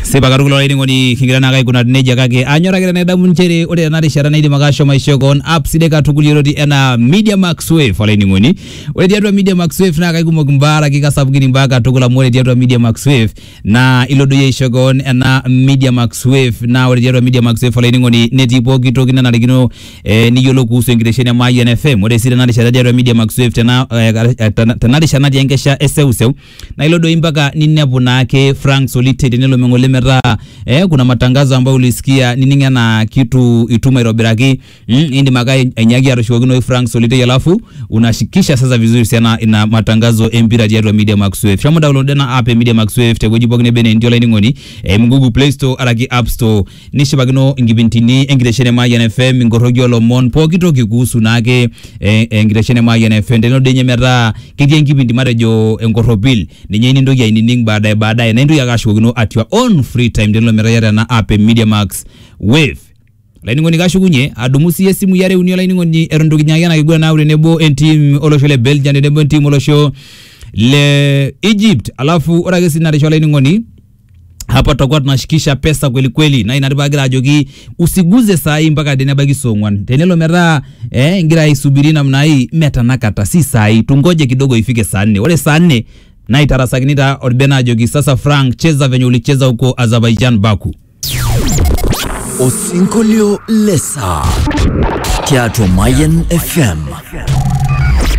Seba karukulo ini ngoni kingirana kai kuna neja kake anyora kira nedamu nchere ore na rishara na idi magasho maishoko on app side ka tukuliro di ena Media Max Wave fala ini ngoni ore diatwa Media Max Wave na kai kumokumbara kika sabugini mbaka tukula mwore diatwa Media Max Wave na ilodo ye ishoko on ena Media Max Wave na ore diatwa Media Max Wave fala ini ngoni netipo kito kina narikino ni yolo kuhusu ingiresheni ya Mayan FM ore sida na rishara diatwa Media Max Wave tena rishara na yankesha eseu na ilodo imbaka ninepu na ake Frank Solite nilo mengole kuna matangazo ambayo ulisikia nininga na kitu ituma irobiraki indi magai enyagi aroshogino Frank Solite alafu unashikisha sasa vizuri sana ina matangazo empira ya Media Max Wave shamu download na app Media Max Wave tegoji bogne bene ndio line ngoni Google Play Store araki App Store nishibagino ngibintini engireshene Mayan FM ngorogyo lomon pokito kikuhusu nake engireshene Mayan FM ndeno denye mera kiti ngibindi marejo engorobil ninye indi ndogi inining baadaye na ndio yakashogino at your own free time ndelo merayara na app Media Max Wave laini ngoni gashugunye adumusi yesimu yare unyo laini ngoni erondo kinyagana kigura na ure nebo team olosho le Belgium nebo team olosho le Egypt alafu oragesi na resho laini ngoni hapa tutakuwa tunashikisha pesa kweli kweli na inaribagira jogi usiguze saa hii mpaka deni bagi songwan tenelo mera ngira isubiri namna hii metanakata si saa hii tungoje kidogo ifike saa 4 wale saa 4 na itarasakinita Orbena jogi sasa Frank cheza venye ulicheza huko Azerbaijan Baku Osinkolio Lesa Teatro Mayan FM